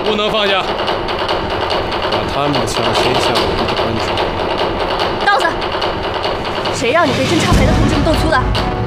不能放下，把他们的枪先下我们的关主。 刀子，谁让你对侦察排的同志们动粗的？